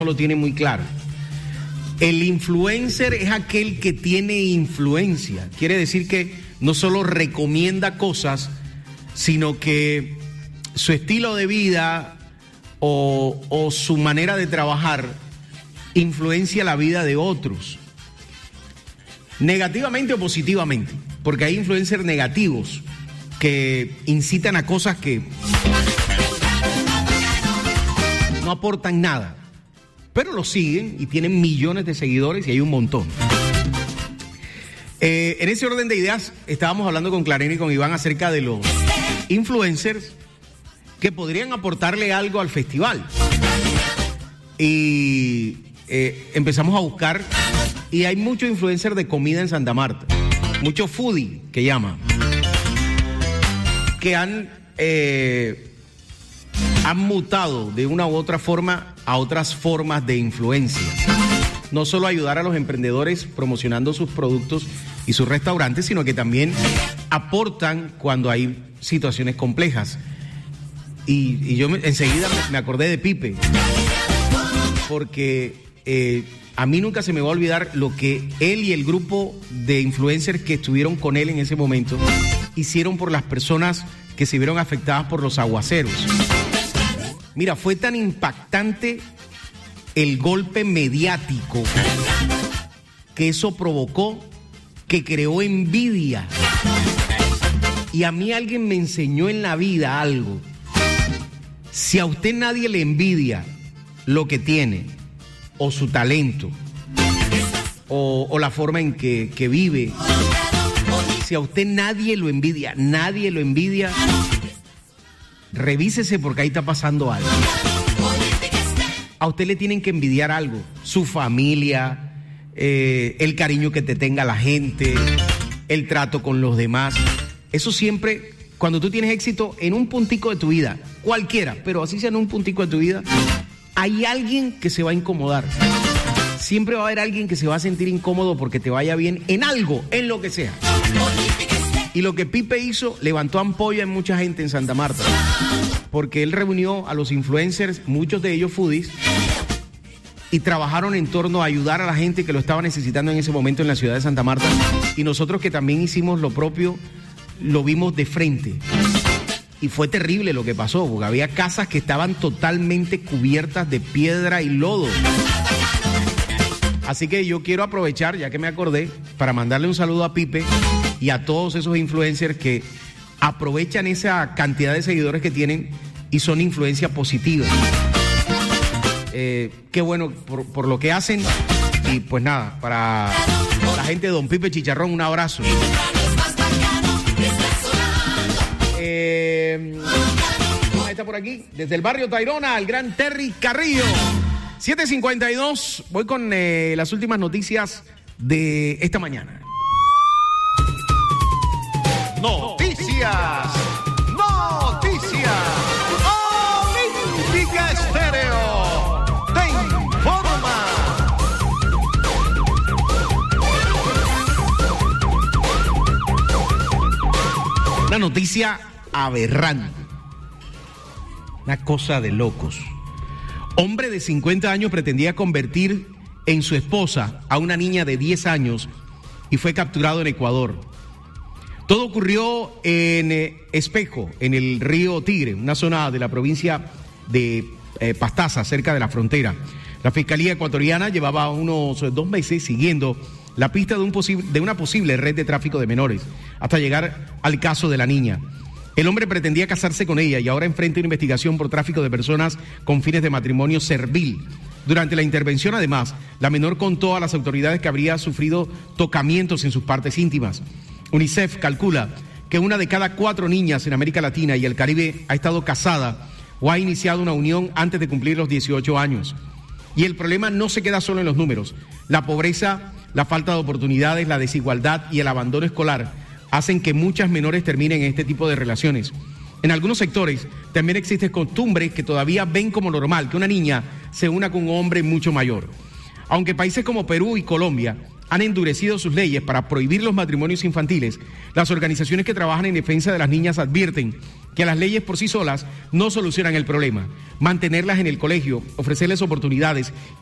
lo tiene muy claro. El influencer es aquel que tiene influencia. Quiere decir que no solo recomienda cosas, sino que su estilo de vida o su manera de trabajar influencia la vida de otros. Negativamente o positivamente. Porque hay influencers negativos que incitan a cosas que no aportan nada, pero lo siguen y tienen millones de seguidores y hay un montón. En ese orden de ideas estábamos hablando con Clarena y con Iván acerca de los influencers que podrían aportarle algo al festival. Y empezamos a buscar y hay muchos influencers de comida en Santa Marta, muchos foodie que llaman, que han mutado de una u otra forma a otras formas de influencia. No solo ayudar a los emprendedores promocionando sus productos y sus restaurantes, sino que también aportan cuando hay situaciones complejas. Y yo enseguida me acordé de Pipe, porque a mí nunca se me va a olvidar lo que él y el grupo de influencers que estuvieron con él en ese momento hicieron por las personas que se vieron afectadas por los aguaceros. Mira, fue tan impactante el golpe mediático que eso provocó, que creó envidia. Y a mí alguien me enseñó en la vida algo. Si a usted nadie le envidia lo que tiene, o su talento, o la forma en que vive, si a usted nadie lo envidia, revísese porque ahí está pasando algo. A usted le tienen que envidiar algo, su familia, el cariño que te tenga la gente, el trato con los demás. Eso siempre, cuando tú tienes éxito en un puntico de tu vida, cualquiera, pero así sea en un puntico de tu vida, hay alguien que se va a incomodar. Siempre va a haber alguien que se va a sentir incómodo porque te vaya bien en algo, en lo que sea. Y lo que Pipe hizo, levantó ampolla en mucha gente en Santa Marta, porque él reunió a los influencers, muchos de ellos foodies, y trabajaron en torno a ayudar a la gente que lo estaba necesitando en ese momento en la ciudad de Santa Marta. Y nosotros que también hicimos lo propio, lo vimos de frente. Y fue terrible lo que pasó, porque había casas que estaban totalmente cubiertas de piedra y lodo. Así que yo quiero aprovechar, ya que me acordé, para mandarle un saludo a Pipe y a todos esos influencers que aprovechan esa cantidad de seguidores que tienen y son influencia positiva. Qué bueno por lo que hacen. Y pues nada, para la gente de Don Pipe Chicharrón, un abrazo. Está por aquí, desde el barrio Tayrona, el gran Terry Carrillo. 7:52, voy con las últimas noticias de esta mañana. Noticias. Olímpica Estéreo te informa. Una noticia aberrante. Una cosa de locos. Hombre de 50 años pretendía convertir en su esposa a una niña de 10 años y fue capturado en Ecuador. Todo ocurrió en Espejo, en el río Tigre, una zona de la provincia de Pastaza, cerca de la frontera. La Fiscalía ecuatoriana llevaba unos 2 meses siguiendo la pista de una posible red de tráfico de menores, hasta llegar al caso de la niña. El hombre pretendía casarse con ella y ahora enfrenta una investigación por tráfico de personas con fines de matrimonio servil. Durante la intervención, además, la menor contó a las autoridades que habría sufrido tocamientos en sus partes íntimas. UNICEF calcula que 1 de cada 4 niñas en América Latina y el Caribe ha estado casada o ha iniciado una unión antes de cumplir los 18 años. Y el problema no se queda solo en los números. La pobreza, la falta de oportunidades, la desigualdad y el abandono escolar hacen que muchas menores terminen en este tipo de relaciones. En algunos sectores también existen costumbres que todavía ven como normal que una niña se una con un hombre mucho mayor. Aunque países como Perú y Colombia han endurecido sus leyes para prohibir los matrimonios infantiles, las organizaciones que trabajan en defensa de las niñas advierten que las leyes por sí solas no solucionan el problema. Mantenerlas en el colegio, ofrecerles oportunidades